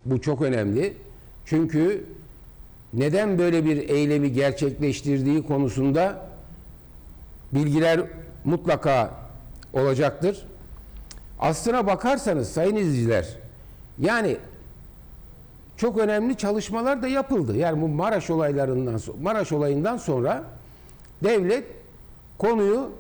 Bu çok önemli. Çünkü neden böyle bir eylemi gerçekleştirdiği konusunda bilgiler mutlaka olacaktır. Aslına bakarsanız sayın izleyiciler, yani çok önemli çalışmalar da yapıldı. Yani bu Maraş olayından sonra devlet konuyu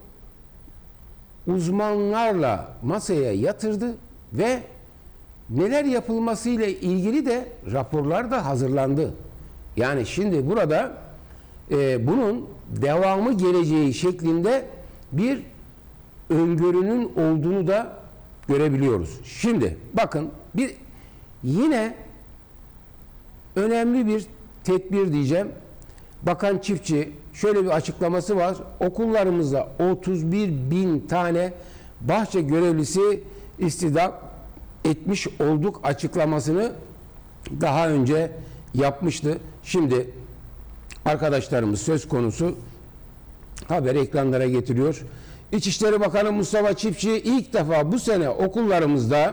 uzmanlarla masaya yatırdı ve neler yapılmasıyla ilgili de raporlar da hazırlandı. Yani şimdi burada bunun devamı geleceği şeklinde bir öngörünün olduğunu da görebiliyoruz. Şimdi bakın yine önemli bir tedbir diyeceğim. Bakan Çiftçi şöyle bir açıklaması var. Okullarımızda 31 bin tane bahçe görevlisi istihdam etmiş olduk açıklamasını daha önce yapmıştı. Şimdi arkadaşlarımız söz konusu haber ekranlara getiriyor. İçişleri Bakanı Mustafa Çiftçi ilk defa bu sene okullarımızda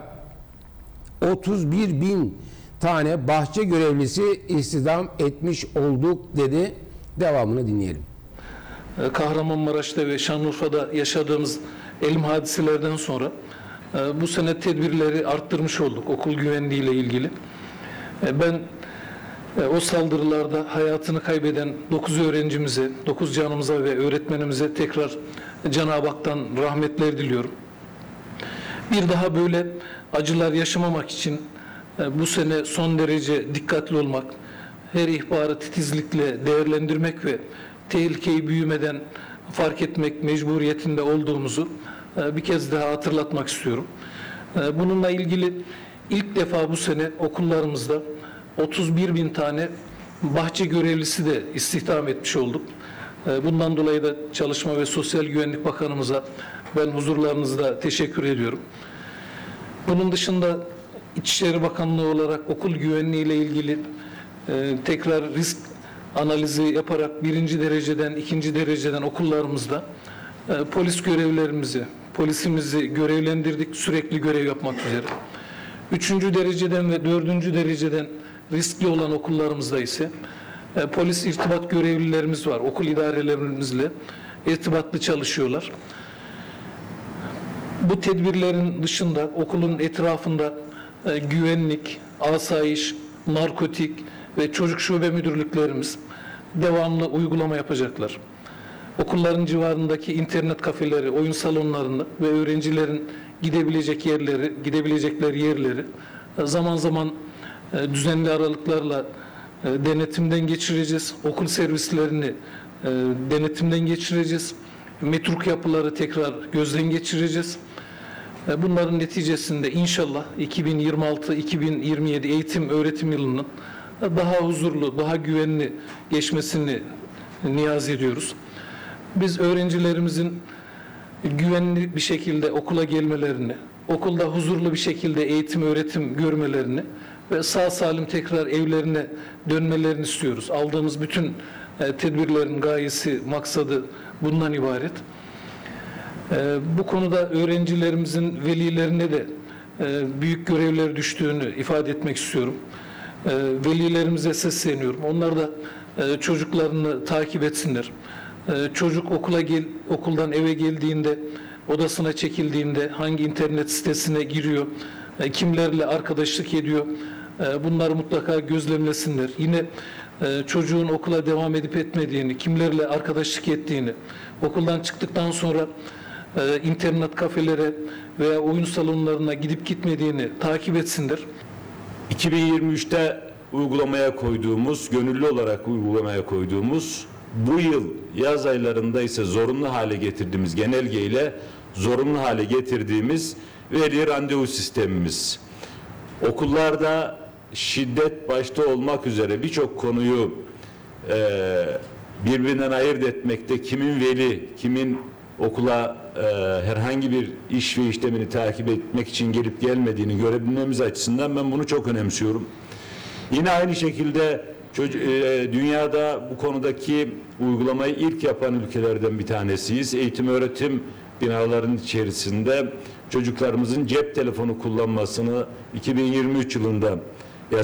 31 bin tane bahçe görevlisi istihdam etmiş olduk dedi. Devamını dinleyelim. Kahramanmaraş'ta ve Şanlıurfa'da yaşadığımız elim hadiselerden sonra bu sene tedbirleri arttırmış olduk okul güvenliği ile ilgili. Ben o saldırılarda hayatını kaybeden 9 öğrencimize, 9 canımıza ve öğretmenimize tekrar Cenab-ı Hak'tan rahmetler diliyorum. Bir daha böyle acılar yaşamamak için bu sene son derece dikkatli olmak, her ihbarı titizlikle değerlendirmek ve tehlikeyi büyümeden fark etmek mecburiyetinde olduğumuzu bir kez daha hatırlatmak istiyorum. Bununla ilgili ilk defa bu sene okullarımızda 31 bin tane bahçe görevlisi de istihdam etmiş olduk. Bundan dolayı da Çalışma ve Sosyal Güvenlik Bakanımıza ben huzurlarınızda teşekkür ediyorum. Bunun dışında İçişleri Bakanlığı olarak okul güvenliği ile ilgili tekrar risk analizi yaparak birinci dereceden, ikinci dereceden okullarımızda polis görevlerimizi, polisimizi görevlendirdik sürekli görev yapmak üzere. Üçüncü dereceden ve dördüncü dereceden riskli olan okullarımızda ise polis irtibat görevlilerimiz var. Okul idarelerimizle irtibatlı çalışıyorlar. Bu tedbirlerin dışında okulun etrafında güvenlik, asayiş, narkotik ve çocuk şube müdürlüklerimiz devamlı uygulama yapacaklar. Okulların civarındaki internet kafeleri, oyun salonlarını ve öğrencilerin gidebilecekleri yerleri zaman zaman düzenli aralıklarla denetimden geçireceğiz. Okul servislerini denetimden geçireceğiz. Metruk yapıları tekrar gözden geçireceğiz. Bunların neticesinde inşallah 2026-2027 eğitim öğretim yılının daha huzurlu, daha güvenli geçmesini niyaz ediyoruz. Biz öğrencilerimizin güvenli bir şekilde okula gelmelerini, okulda huzurlu bir şekilde eğitim öğretim görmelerini ve sağ salim tekrar evlerine dönmelerini istiyoruz. Aldığımız bütün tedbirlerin gayesi, maksadı bundan ibaret. Bu konuda öğrencilerimizin velilerine de büyük görevler düştüğünü ifade etmek istiyorum. Velilerimize sesleniyorum. Onlar da çocuklarını takip etsinler. Çocuk okuldan eve geldiğinde, odasına çekildiğinde hangi internet sitesine giriyor, kimlerle arkadaşlık ediyor, bunları mutlaka gözlemlesinler. Yine çocuğun okula devam edip etmediğini, kimlerle arkadaşlık ettiğini, okuldan çıktıktan sonra internet kafelere veya oyun salonlarına gidip gitmediğini takip etsinler. 2023'te uygulamaya koyduğumuz, gönüllü olarak uygulamaya koyduğumuz, bu yıl yaz aylarında ise zorunlu hale getirdiğimiz genelgeyle zorunlu hale getirdiğimiz veli randevu sistemimiz. Okullarda şiddet başta olmak üzere birçok konuyu birbirinden ayırt etmekte, kimin veli, kimin okula herhangi bir iş ve işlemini takip etmek için gelip gelmediğini görebilmemiz açısından ben bunu çok önemsiyorum. Yine aynı şekilde dünyada bu konudaki uygulamayı ilk yapan ülkelerden bir tanesiyiz. Eğitim öğretim binalarının içerisinde çocuklarımızın cep telefonu kullanmasını 2023 yılında